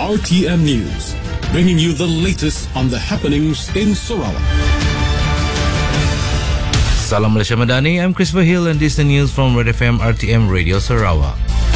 RTM News, bringing you the latest on the happenings in Sarawak. Salam Malaysia Madani, I'm Christopher Hill and this is the news from Red FM RTM Radio Sarawak.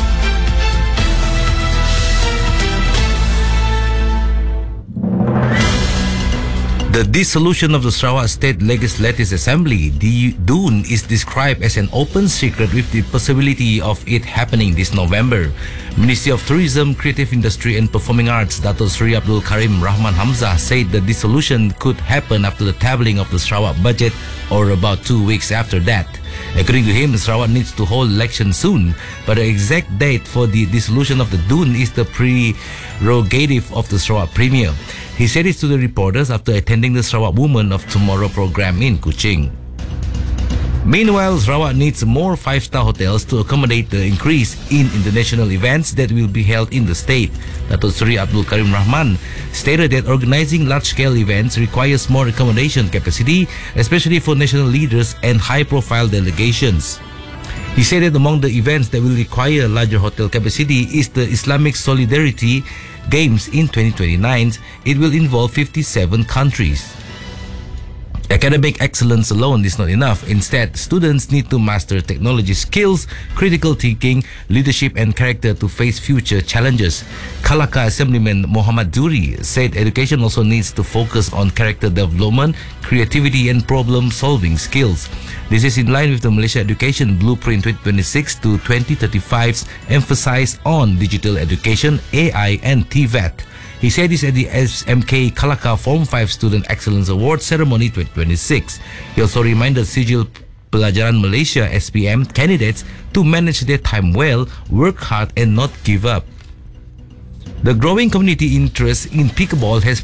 The dissolution of the Sarawak State Legislative Assembly, the DUN, is described as an open secret with the possibility of it happening this November. Ministry of Tourism, Creative Industry and Performing Arts, Dato Sri Abdul Karim Rahman Hamzah, said the dissolution could happen after the tabling of the Sarawak budget or about 2 weeks after that. According to him, Sarawak needs to hold election soon, but the exact date for the dissolution of the DUN is the prerogative of the Sarawak Premier. He said it to the reporters after attending the Sarawak Women of Tomorrow program in Kuching. Meanwhile, Sarawak needs more 5-star hotels to accommodate the increase in international events that will be held in the state. Dato Sri Abdul Karim Rahman stated that organizing large-scale events requires more accommodation capacity, especially for national leaders and high-profile delegations. He said that among the events that will require larger hotel capacity is the Islamic Solidarity Games in 2029. It will involve 57 countries. Academic excellence alone is not enough. Instead, students need to master technology skills, critical thinking, leadership and character to face future challenges. Kalaka Assemblyman Muhammad Duri said education also needs to focus on character development, creativity and problem-solving skills. This is in line with the Malaysia Education Blueprint 2026 to 2035's emphasis on digital education, AI and TVET. He said this at the SMK Kalaka Form 5 Student Excellence Award Ceremony 2026. He also reminded Sijil Pelajaran Malaysia SPM candidates to manage their time well, work hard and not give up. The growing community interest in pickleball has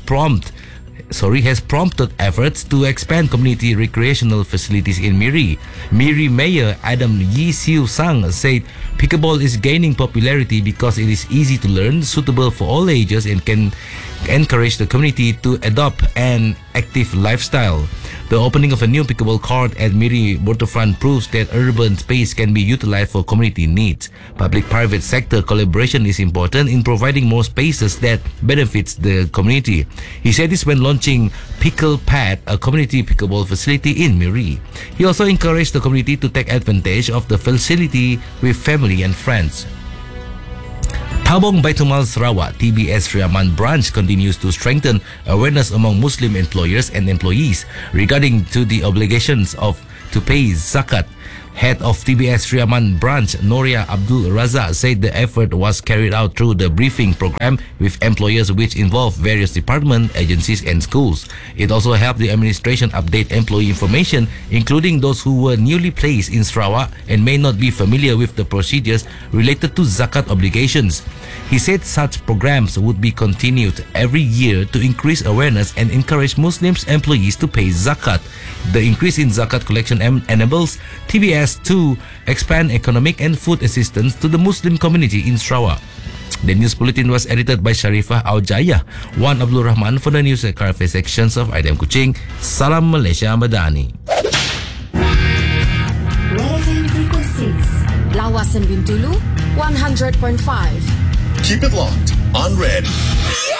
prompted efforts to expand community recreational facilities in Miri. Miri Mayor Adam Yi Siu Sang said pickleball is gaining popularity because it is easy to learn, suitable for all ages and can encourage the community to adopt an active lifestyle. The opening of a new pickleball court at Miri Waterfront proves that urban space can be utilized for community needs. Public-private sector collaboration is important in providing more spaces that benefits the community. He said this when launching Pickle Pad, a community pickleball facility in Miri. He also encouraged the community to take advantage of the facility with family and friends. Tabong Baitumal Sarawak TBS Riaman branch continues to strengthen awareness among Muslim employers and employees regarding to the obligations to pay zakat. Head of TBS Riaman branch Noria Abdul Raza said the effort was carried out through the briefing program with employers which involve various departments, agencies and schools. It also helped the administration update employee information, including those who were newly placed in Sarawak and may not be familiar with the procedures related to zakat obligations. He said such programs would be continued every year to increase awareness and encourage Muslims employees to pay zakat. The increase in zakat collection enables TBS to expand economic and food assistance to the Muslim community in Sarawak. The news bulletin was edited by Sharifah Aujaya, Wan Abdul Rahman for the news and current sections of IDM Kuching. Salam Malaysia Madani. Red FM frequencies. Lawasan Bintulu 100.5. Keep it locked on Red.